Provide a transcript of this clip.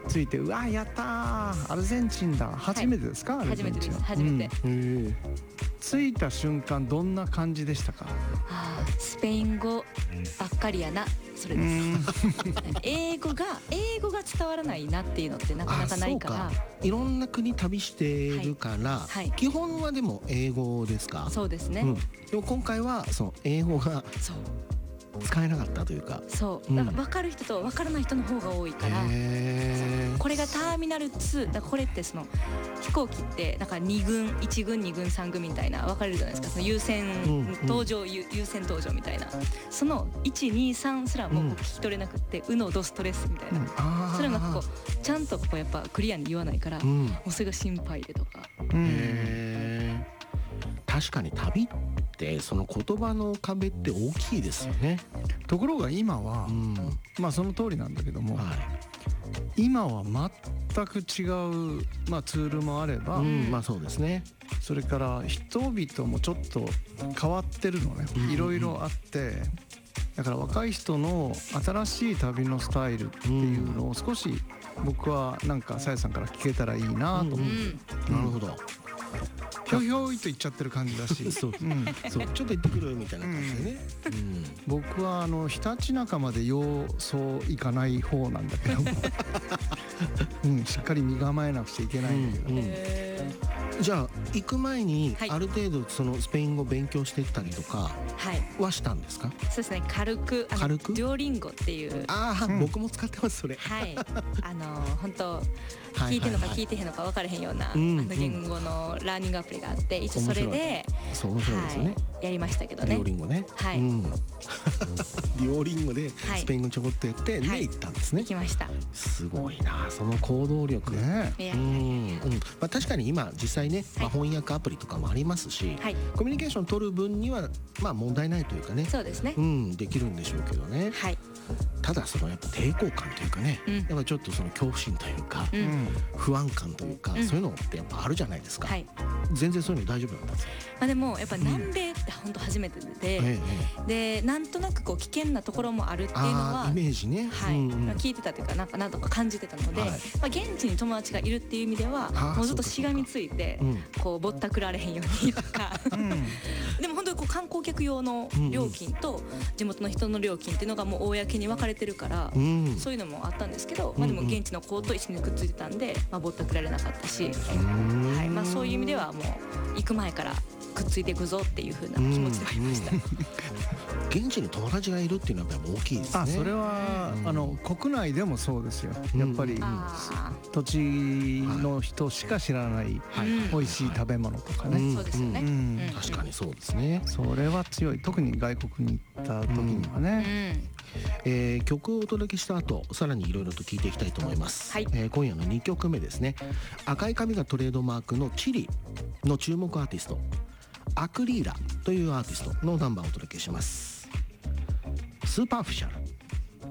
着いて、うわやったーアルゼンチンだ、初めてですか？アル初めてです、 ゼンチンは。 初めて。 着いた瞬間どんな感じでしたか？ スペイン語ばっかりやな、それです英語が伝わらないなっていうのってなかなかないから。 いろんな国旅してるから、基本はでも英語ですか？ そうですね、 でも今回はその英語が使えなかったというか、 そうだから分かる人と分からない人の方が多いから、これがターミナル2だから、これってその飛行機ってなんか2軍1軍2軍3軍みたいな分かれるじゃないですか。その優先搭乗、優先搭乗みたいな、その123すらもう聞き取れなくって、ウノドストレスみたいな、それもなんかこうちゃんとこうやっぱクリアに言わないから、もうそれが心配でとか。 確かに旅ってその言葉の壁って大きいですよね。 ところが今は、まあその通りなんだけども、今は全く違う、ツールもあれば、 まあそうですね。 それから人々もちょっと変わってるのね、いろいろあって、だから若い人の新しい旅のスタイルっていうのを少し僕はなんかさやさんから聞けたらいいなと思って。 なるほど。 ひょひょいと言っちゃってる感じだしそう、ちょっと行ってくるみたいな感じでね。 僕はひたちなかまで要そう行かない方なんだけどもしっかり身構えなくちゃいけないんだけど、 じゃあ行く前にある程度そのスペイン語勉強してったりとかはしたんですか？ そうですね、軽くデュオリンゴっていう、 僕も使ってますそれ。 本当聞いてんのか聞いてへんのか分からへんような言語のラーニングアプリがあって、一応それで面白いですよね。 やりましたけどね。 デュオリンゴね。デュオリンゴでスペイン語ちょこっとやってで行ったんですね。 行きました。 すごいなその行動力ね。確かに今実際ね、翻訳アプリとかもありますし、コミュニケーション取る分には問題ないというかね。 そうですね。 できるんでしょうけどね。ただそのやっぱ抵抗感というかね、やっぱちょっとその恐怖心というか、不安感というか、そういうのってやっぱあるじゃないですか。全然そういうの大丈夫だったんですか？ でもやっぱ南米って本当初めてで、でなんとなくこう危険なところもあるっていうのはイメージね、 聞いてたというかなんとか感じてたので、現地に友達がいるっていう意味ではもうずっとしがみついてこうぼったくられへんようにとかでも本当にこう観光客用の料金と地元の人の料金っていうのがもう公に分かれてるから、そういうのもあったんですけど、でも現地の子と一緒にくっついてたんで、ぼったくられなかったし、そういう意味ではもう行く前からくっついていくぞっていう風な気持ちではいました現地に友達がいるっていうのはやっぱ大きいですね。 それは、国内でもそうですよ。やっぱり、土地の人しか知らない美味しい食べ物とかね。 そうですよね。 確かにそうですね。 それは強い。特に外国に行った時にはね。 曲をお届けした後、さらにいろいろと聞いていきたいと思います。今夜の2曲目ですね。赤い髪がトレードマークのチリの注目アーティスト、アクリーラというアーティストのナンバーをお届けします。スーパーフィシャル。